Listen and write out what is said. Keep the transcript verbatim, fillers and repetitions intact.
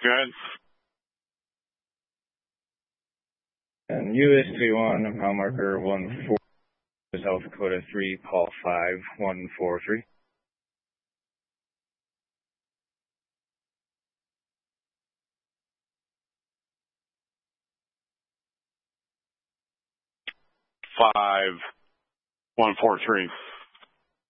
Good. And U S three one, mile marker one four, South Dakota three, call five one four three. Five one four three.